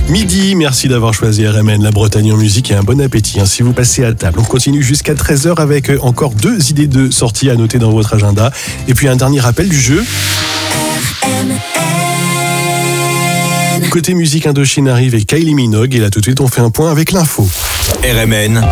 Midi, merci d'avoir choisi RMN, la Bretagne en musique et un bon appétit si vous passez à table. On continue jusqu'à 13h avec encore 2 idées de sortie à noter dans votre agenda. Et puis un dernier rappel du jeu. Côté musique, Indochine arrive et Kylie Minogue. Et là tout de suite, on fait un point avec l'info. RMN,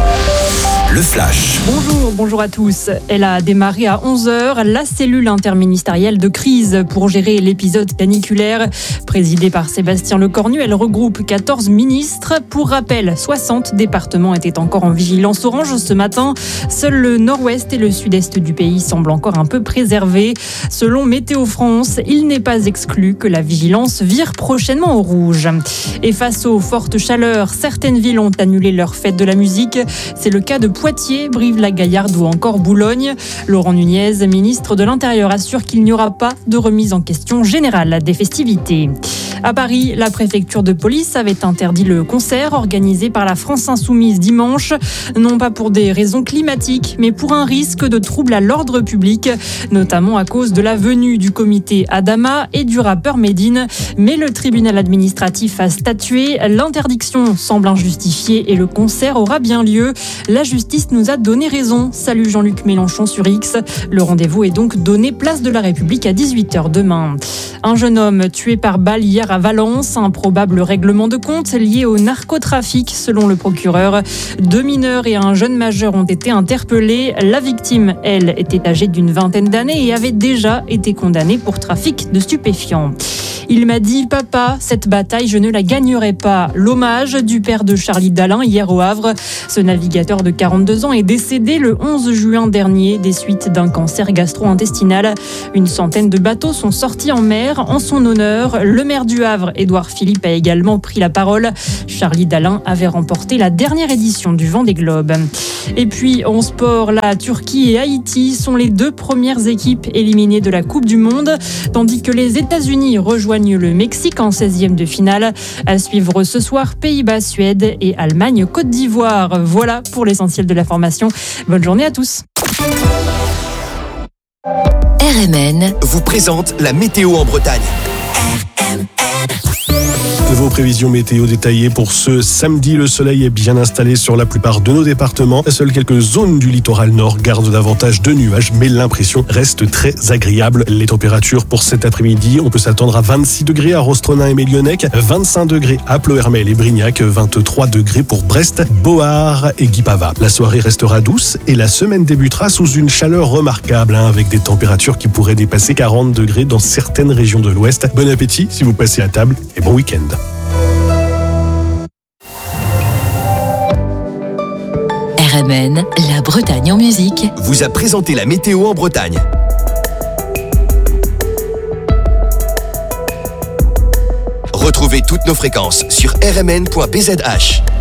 le flash. Bonjour à tous. Elle a démarré à 11h la cellule interministérielle de crise pour gérer l'épisode caniculaire. Présidée par Sébastien Lecornu, elle regroupe 14 ministres. Pour rappel, 60 départements étaient encore en vigilance orange ce matin. Seuls le nord-ouest et le sud-est du pays semblent encore un peu préservés. Selon Météo France, il n'est pas exclu que la vigilance vire prochainement au rouge. Et face aux fortes chaleurs, certaines villes ont annulé leur fête de la musique. C'est le cas de Poitiers, Brive-la-Gaillarde ou encore Boulogne. Laurent Nunez, ministre de l'Intérieur, assure qu'il n'y aura pas de remise en question générale des festivités. À Paris, la préfecture de police avait interdit le concert organisé par la France Insoumise dimanche, non pas pour des raisons climatiques, mais pour un risque de trouble à l'ordre public, notamment à cause de la venue du comité Adama et du rappeur Medine. Mais le tribunal administratif a statué, l'interdiction semble injustifiée et le concert aura bien lieu. La justice nous a donné raison. Salut Jean-Luc Mélenchon sur X. Le rendez-vous est donc donné place de la République à 18h demain. Un jeune homme tué par balle hier à Valence, un probable règlement de compte lié au narcotrafic selon le procureur. 2 mineurs et un jeune majeur ont été interpellés. La victime, elle, était âgée d'une vingtaine d'années et avait déjà été condamnée pour trafic de stupéfiants. Il m'a dit « Papa, cette bataille, je ne la gagnerai pas ». L'hommage du père de Charlie Dalin hier au Havre. Ce navigateur de 42 ans est décédé le 11 juin dernier des suites d'un cancer gastro-intestinal. Une centaine de bateaux sont sortis en mer en son honneur. Le maire du Havre, Édouard Philippe, a également pris la parole. Charlie Dalin avait remporté la dernière édition du Vendée Globe. Et puis en sport, la Turquie et Haïti sont les 2 premières équipes éliminées de la Coupe du Monde, tandis que les États-Unis rejoignent le Mexique en 16e de finale. À suivre ce soir, Pays-Bas, Suède et Allemagne, Côte d'Ivoire. Voilà pour l'essentiel de la formation. Bonne journée à tous. RMN vous présente la météo en Bretagne. Vos prévisions météo détaillées pour ce samedi. Le soleil est bien installé sur la plupart de nos départements. Seules quelques zones du littoral nord gardent davantage de nuages, mais l'impression reste très agréable. Les températures pour cet après-midi, on peut s'attendre à 26 degrés à Rostronin et Mélionnec, 25 degrés à Ploërmel et Brignac, 23 degrés pour Brest, Bohard et Guipava. La soirée restera douce et la semaine débutera sous une chaleur remarquable, avec des températures qui pourraient dépasser 40 degrés dans certaines régions de l'Ouest. Bon appétit si vous passez à table et bon week-end. RMN, la Bretagne en musique, vous a présenté la météo en Bretagne. Retrouvez toutes nos fréquences sur rmn.bzh.